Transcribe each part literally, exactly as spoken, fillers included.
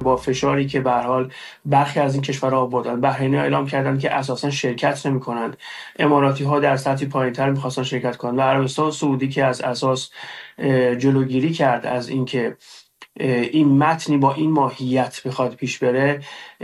با فشاری که به هر حال برخی از این کشورها آوردن. بحرینی اعلام کردن که اساسا شرکت نمی‌کنند، اماراتی ها در سطحی پایین‌تر می‌خواستن شرکت کنند و عربستان سعودی که از اساس جلوگیری کرد از اینکه این متنی با این ماهیت بخواد پیش بره،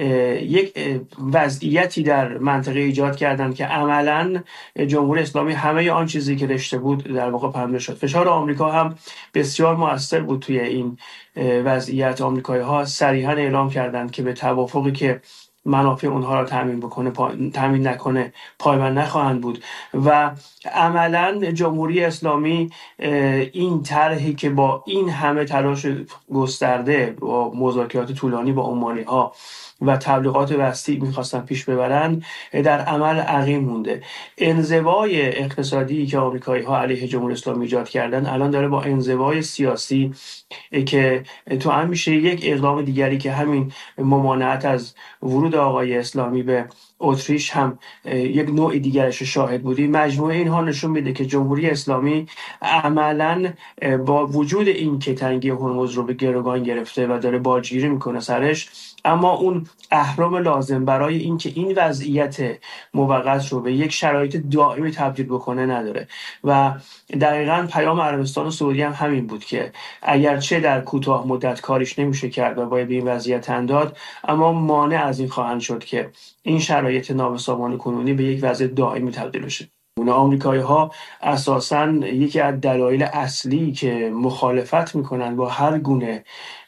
یک وضعیتی در منطقه ایجاد کردن که عملاً جمهوری اسلامی همه آن چیزی که داشته بود در واقع پرنده شد. فشار آمریکا هم بسیار مؤثر بود توی این وضعیت. آمریکایی‌ها صریحاً اعلام کردند که به توافقی که منافع اونها را تامین بکنه پا... تامین نکنه پایبند نخواهند بود و عملاً جمهوری اسلامی این طرحی که با این همه تلاش گسترده با مذاکرات طولانی با عمانی‌ها و تبلیغات وسیع می‌خواستن پیش ببرن در عمل عقیم مونده. انزوای اقتصادی که آمریکایی‌ها علیه جمهوری اسلامی ایجاد کردن الان داره با انزوای سیاسی که تو هم میشه یک اقدام دیگری که همین ممانعت از ورود آقای اسلامی به اتریش هم یک نوع دیگرش شاهد بودیم. مجموعه اینها نشون میده که جمهوری اسلامی عملاً با وجود این که تنگی هرمز رو به گروگان گرفته و داره باجگیری میکنه سرش، اما اون اهرم لازم برای اینکه این وضعیت موقت رو به یک شرایط دائمی تبدیل بکنه نداره و دقیقاً پیام عربستان سعودی هم همین بود که اگرچه در کوتاه مدت کاریش نمیشه کرد و باید به این وضعیت تن داد، اما مانع از این خواهند شد که این شرایط نابسامان کنونی به یک وضع دائمی تبدیل بشه. آمریکایی‌ها اساساً یکی از دلایل اصلی که مخالفت میکنن با هر گونه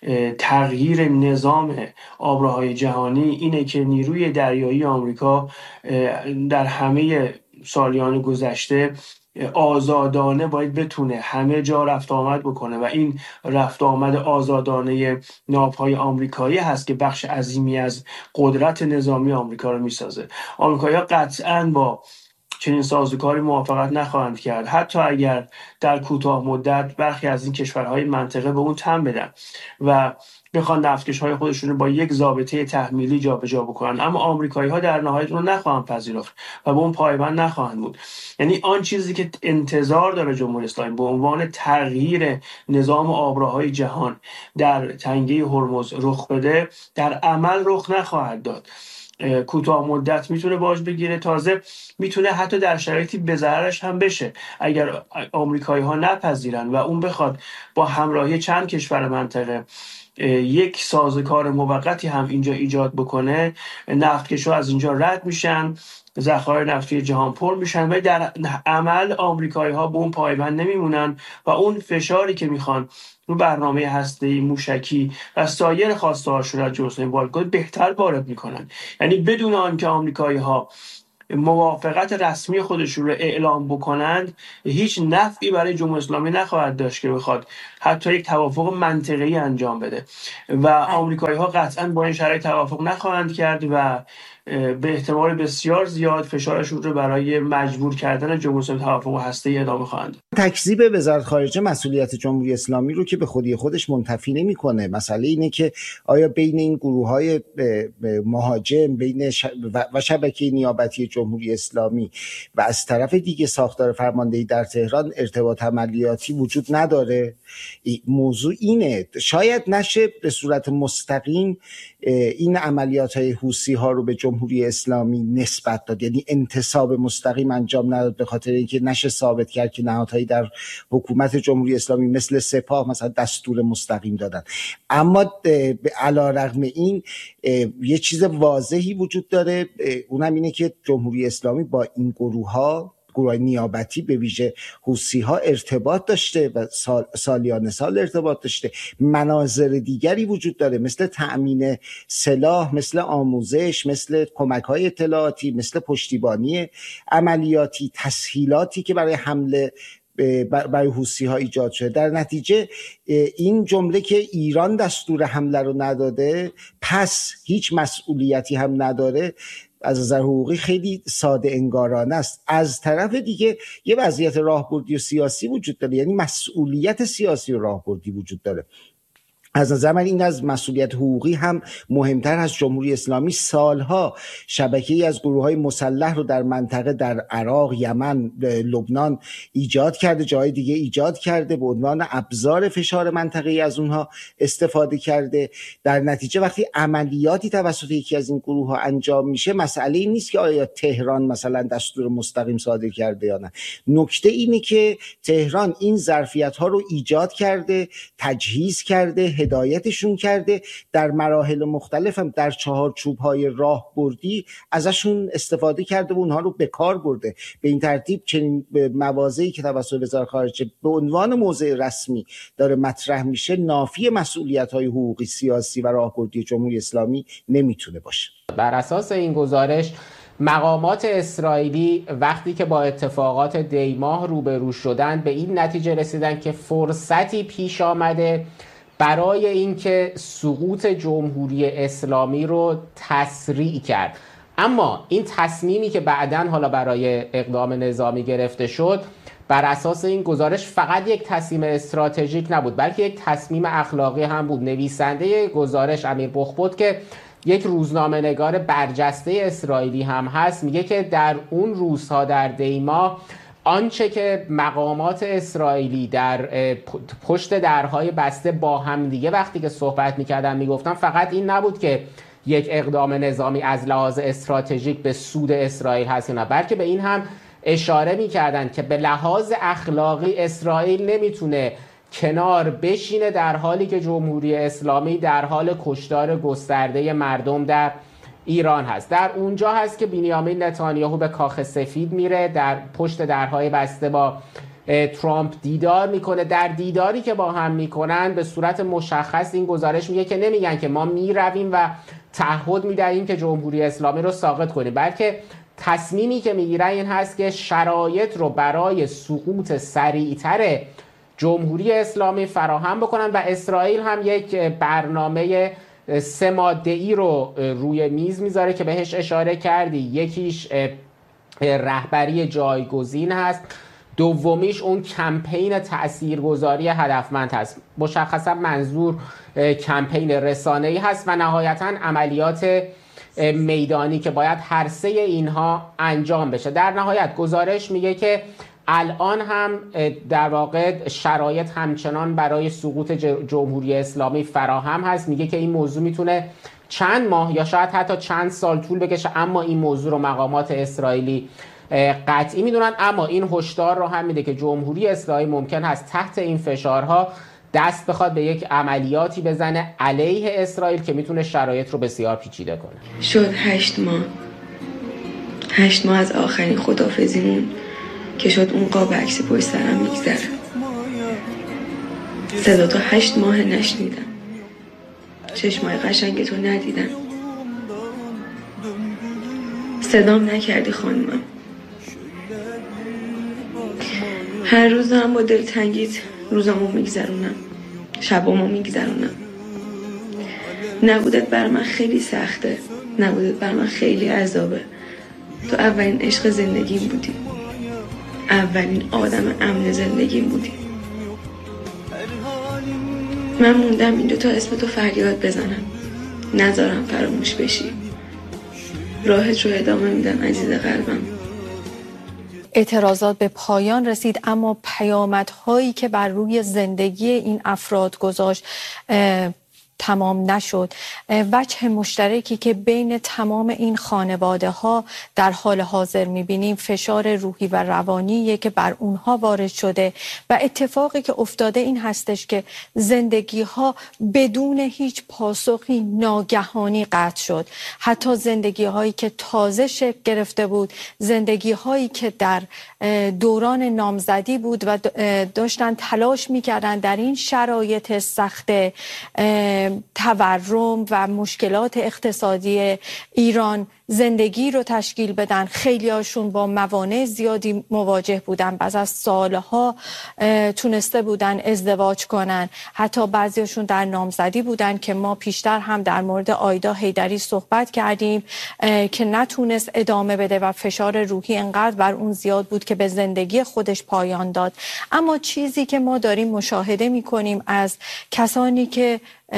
تغییر نظام آبراهای جهانی اینه که نیروی دریایی آمریکا در همه سالیان گذشته آزادانه باید بتونه همه جا رفت آمد بکنه و این رفت آمد آزادانه ناوهای آمریکایی هست که بخش عظیمی از قدرت نظامی آمریکا رو میسازه. آمریکایی‌ها قطعاً با چنین سازوکاری موافقت نخواهند کرد، حتی اگر در کوتاه مدت برخی از این کشورهای منطقه به اون تن بدن و بخوان نفتکش‌های خودشون رو با یک ضابطه تحمیلی جابجا بکنن، اما آمریکایی‌ها در نهایت اون رو نخواهند پذیرفت و به اون پایبند نخواهند بود. یعنی آن چیزی که انتظار داره جمهوری اسلامی به عنوان تغییر نظام آبراهای جهان در تنگه هرمز رخ بده، در عمل رخ نخواهد داد. کوتاه مدت میتونه باج بگیره، تازه میتونه حتی در شرایطی به ضررش هم بشه اگر آمریکایی ها نپذیرن و اون بخواد با همراهی چند کشور منطقه یک سازوکار موقتی هم اینجا ایجاد بکنه، نفتکش‌ها از اینجا رد میشن، ذخایر نفتی جهان پر میشن و در عمل آمریکایی ها به اون پایبند نمیمونن و اون فشاری که میخوان رو برنامه هسته‌ای، موشکی و سایر خواسته هاشون از جمهوری اسلامی بهتر وارد میکنن. یعنی بدون آنکه آمریکایی ها موافقت رسمی خودشون رو اعلام بکنند، هیچ نفعی برای جمهوری اسلامی نخواهد داشت که بخواد حتی یک توافق منطقه‌ای انجام بده و آمریکایی ها قطعاً با این شرایط توافق نخواهند کرد و به احتمال بسیار زیاد فشارشون رو برای مجبور کردن جمهوری اسلامی توافق هسته‌ای ادامه خواهند. تکذیب وزارت خارجه مسئولیت جمهوری اسلامی رو که به خودی خودش منتفی نمی‌کنه. مسئله اینه که آیا بین این گروه‌های مهاجم بین و شبکه نیابتی جمهوری اسلامی و از طرف دیگه ساختار فرماندهی در تهران ارتباط عملیاتی وجود نداره؟ موضوع اینه. شاید نشه به صورت مستقیم این عملیات‌های حوثی‌ها رو به جمهوری اسلامی نسبت داد، یعنی انتساب مستقیم انجام نداد، به خاطر اینکه نشه ثابت کرد که نهادهایی در حکومت جمهوری اسلامی مثل سپاه مثلا دستور مستقیم دادن. اما علی‌رغم این یه چیز واضحی وجود داره، اونم اینه که جمهوری اسلامی با این گروه‌ها، گروه نیابتی به ویژه حوثی‌ها ارتباط داشته و سال، سالیان سال ارتباط داشته. مناظر دیگری وجود داره مثل تأمین سلاح، مثل آموزش، مثل کمک‌های اطلاعاتی، مثل پشتیبانی عملیاتی، تسهیلاتی که برای حمله برای حوثی‌ها ایجاد شده. در نتیجه این جمله که ایران دستور حمله رو نداده پس هیچ مسئولیتی هم نداره از نظر حقوقی خیلی ساده انگارانه است. از طرف دیگه یه وضعیت راهبردی و سیاسی وجود داره، یعنی مسئولیت سیاسی و راهبردی وجود داره. از نظر من این از مسئولیت حقوقی هم مهمتر از جمهوری اسلامی سالها شبکه‌ای از گروه‌های مسلح رو در منطقه، در عراق، یمن، لبنان ایجاد کرده، جای دیگه ایجاد کرده، به عنوان ابزار فشار منطقه‌ای از اونها استفاده کرده. در نتیجه وقتی عملیاتی توسط یکی از این گروه‌ها انجام میشه، مسئله این نیست که آیا تهران مثلا دستور مستقیم صادر کرده یا نه. نکته اینه که تهران این ظرفیت‌ها رو ایجاد کرده، تجهیز کرده، هدایتشون کرده، در مراحل مختلف هم در چهارچوب‌های راهبردی ازشون استفاده کرده و اونها رو به کار برده. به این ترتیب چنین مواضعی که توسط وزارت خارجه به عنوان موضع رسمی داره مطرح میشه، نافی مسئولیت‌های حقوقی، سیاسی و راهبردی جمهوری اسلامی نمیتونه باشه. بر اساس این گزارش مقامات اسرائیلی وقتی که با اتفاقات دی ماه روبرو شدن به این نتیجه رسیدن که فرصتی پیش آمده برای اینکه سقوط جمهوری اسلامی رو تسریع کرد. اما این تصمیمی که بعداً حالا برای اقدام نظامی گرفته شد بر اساس این گزارش فقط یک تصمیم استراتژیک نبود، بلکه یک تصمیم اخلاقی هم بود. نویسنده گزارش امیر بخبوت که یک روزنامه نگار برجسته اسرائیلی هم هست میگه که در اون روزها در دی ماه آنچه که مقامات اسرائیلی در پشت درهای بسته با هم دیگه وقتی که صحبت میکردن میگفتن فقط این نبود که یک اقدام نظامی از لحاظ استراتژیک به سود اسرائیل هست یا نه، بلکه به این هم اشاره میکردن که به لحاظ اخلاقی اسرائیل نمیتونه کنار بشینه در حالی که جمهوری اسلامی در حال کشتار گسترده مردم در ایران هست. در اونجا هست که بنیامین نتانیاهو به کاخ سفید میره، در پشت درهای بسته با ترامپ دیدار میکنه. در دیداری که با هم میکنن به صورت مشخص این گزارش میگه که نمیگن که ما میرویم و تعهد میدهیم که جمهوری اسلامی رو ساقط کنیم، بلکه تصمیمی که میگیرن این هست که شرایط رو برای سقوط سریعتر جمهوری اسلامی فراهم بکنن و اسرائیل هم یک برنامه سه ماده‌ای رو روی میز میذاره که بهش اشاره کردی. یکیش رهبری جایگزین هست، دومیش اون کمپین تاثیرگذاری هدفمند هست، مشخصا منظور کمپین رسانه‌ای هست، و نهایتاً عملیات میدانی که باید هر سه اینها انجام بشه. در نهایت گزارش میگه که الان هم در واقع شرایط همچنان برای سقوط جمهوری اسلامی فراهم هست. میگه که این موضوع میتونه چند ماه یا شاید حتی چند سال طول بکشه، اما این موضوع رو مقامات اسرائیلی قطعی میدونن. اما این هشدار رو هم میده که جمهوری اسلامی ممکن هست تحت این فشارها دست بخواد به یک عملیاتی بزنه علیه اسرائیل که میتونه شرایط رو بسیار پیچیده کنه. شد هشت ماه هشت ماه از آخرین خداحافظیمون که شد اون قاب عکس پشت سرم میگذره. صدا تا هشت ماه نشنیدم، چشمای قشنگ تو ندیدم، صدام نکردی خانمم. هر روز هم با دلتنگیت روزامو میگذرونم، شبامو میگذرونم. نبودت بر من خیلی سخته، نبودت بر من خیلی عذابه. تو اولین عشق زندگیم بودی، اولین آدم امن زندگیم بودی. من موندم اینجا تا اسم تو فریاد بزنم، نذارم فراموش بشی. راحت رو ادامه میدم عزیز قلبم. اعتراضات به پایان رسید، اما پیامدهایی که بر روی زندگی این افراد گذاشت تمام نشد. وجه مشترکی که بین تمام این خانواده ها در حال حاضر میبینیم فشار روحی و روانیه که بر اونها وارد شده و اتفاقی که افتاده این هستش که زندگی ها بدون هیچ پاسخی ناگهانی قطع شد. حتی زندگی هایی که تازه شکل گرفته بود، زندگی هایی که در دوران نامزدی بود و داشتن تلاش میکردن در این شرایط سخت تورم و مشکلات اقتصادی ایران زندگی رو تشکیل بدن. خیلی هاشون با موانع زیادی مواجه بودن، بعد از سالها تونسته بودن ازدواج کنن، حتی بعضیشون در نامزدی بودن که ما پیشتر هم در مورد آیدا حیدری صحبت کردیم که نتونست ادامه بده و فشار روحی انقدر بر اون زیاد بود که به زندگی خودش پایان داد. اما چیزی که ما داریم مشاهده می‌کنیم از کسانی که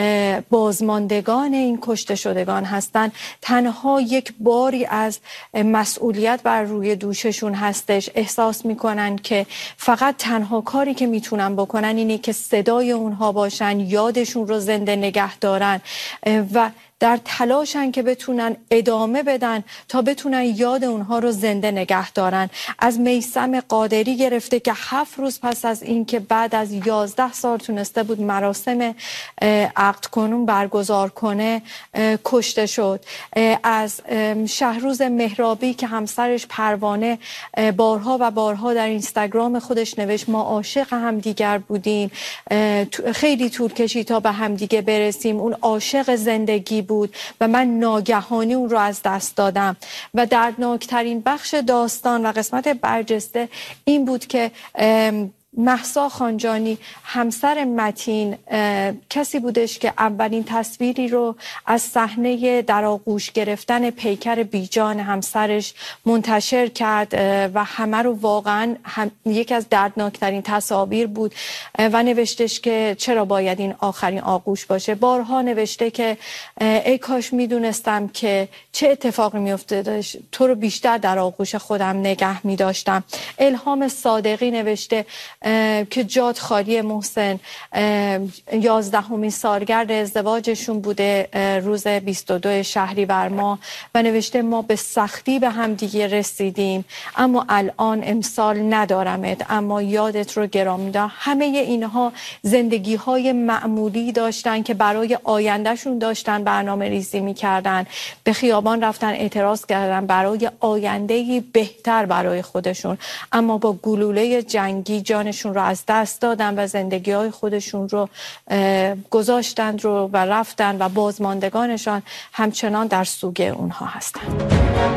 بازماندگان این کشته شدگان هستند، تنها یک باری از مسئولیت بر روی دوششون هستش. احساس میکنن که فقط تنها کاری که میتونن بکنن اینه که صدای اونها باشن، یادشون رو زنده نگه دارن و در تلاشن که بتونن ادامه بدن تا بتونن یاد اونها رو زنده نگه دارن. از میثم قادری گرفته که هفت روز پس از این که بعد از یازده سال تونسته بود مراسم عقد کنون برگزار کنه کشته شد. از شهروز مهرابی که همسرش پروانه بارها و بارها در اینستاگرام خودش نوشت ما عاشق همدیگر بودیم، خیلی طول کشید تا به همدیگه برسیم، اون عاشق زندگی بود و من ناگهانی اون رو از دست دادم. و دردناکترین بخش داستان و قسمت برجسته این بود که مهسا خانجانی همسر متین کسی بودش که اولین تصویری رو از صحنه در آغوش گرفتن پیکر بیجان همسرش منتشر کرد و همه رو واقعا هم یکی از دردناکترین تصاویر بود و نوشتش که چرا باید این آخرین آغوش باشه. بارها نوشته که ای کاش میدونستم که چه اتفاقی میافتاد، تو رو بیشتر در آغوش خودم نگه میداشتم. الهام صادقی نوشته که جات خالی محسن، یازدهمین سالگرد ازدواجشون بوده روز بیست و دو شهریور ماه و نوشته ما به سختی به هم دیگه رسیدیم اما الان امسال ندارمت اما یادت رو گرامی دارم. همه اینها زندگی های معمولی داشتن که برای آیندهشون داشتن برنامه ریزی میکردن، به خیابان رفتن اعتراض کردن برای آیندهی بهتر برای خودشون، اما با گلوله جنگی جانشون رو از دست دادن و زندگی های خودشون رو گذاشتند رو و رفتن و بازماندگانشان همچنان در سوگ اونها هستند.